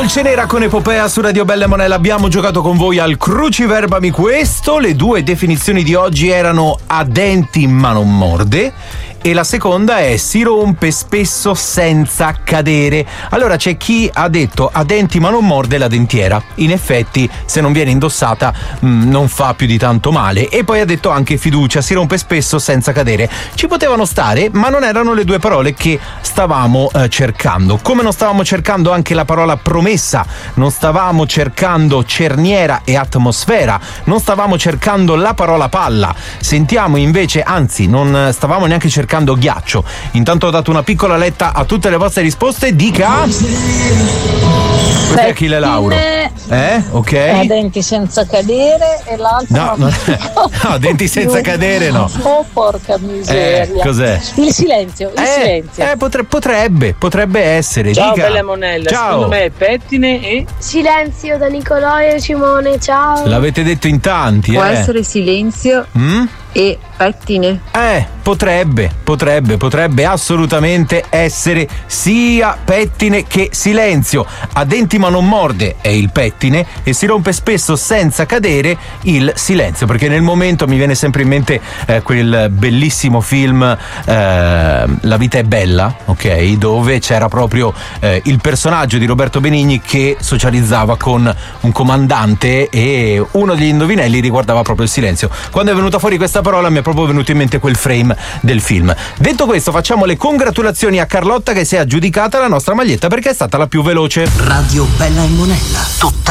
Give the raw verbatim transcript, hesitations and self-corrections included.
Dolcenera con Epopea su Radio Bella e Monella. Abbiamo giocato con voi al Cruciverbami questo. Le due definizioni di oggi erano a denti ma non morde, e la seconda è si rompe spesso senza cadere. Allora c'è chi ha detto a denti ma non morde la dentiera. In effetti se non viene indossata mh, non fa più di tanto male. E poi ha detto anche fiducia, si rompe spesso senza cadere. Ci potevano stare, ma non erano le due parole che stavamo eh, cercando. Come non stavamo cercando anche la parola promessa, non stavamo cercando cerniera e atmosfera, non stavamo cercando la parola palla. Sentiamo invece, anzi non stavamo neanche cercando ghiaccio. Intanto ho dato una piccola letta a tutte le vostre risposte. Dica. Cos'è Achille Lauro? Eh? Ok. A denti senza cadere e l'altro. No, no, no, denti senza cadere no. Oh porca miseria. Eh, cos'è? Il silenzio, il eh, silenzio. Eh, potre, potrebbe, potrebbe essere. Ciao Dica. Bella Monella, Ciao. secondo me è pettine e Silenzio da Nicolò e Simone, ciao. L'avete detto in tanti, Può eh. essere silenzio Mm? e pettine. Eh, potrebbe, potrebbe, potrebbe assolutamente essere sia pettine che silenzio. A denti ma non morde è il pettine e si rompe spesso senza cadere il silenzio, perché nel momento mi viene sempre in mente eh, quel bellissimo film eh, La vita è bella, ok? Dove c'era proprio eh, il personaggio di Roberto Benigni che socializzava con un comandante e uno degli indovinelli riguardava proprio il silenzio. Quando è venuta fuori questa parola mi è proprio venuto in mente quel frame del film. Detto questo, facciamo le congratulazioni a Carlotta che si è aggiudicata la nostra maglietta perché è stata la più veloce. Radio Bella e Monella, tutta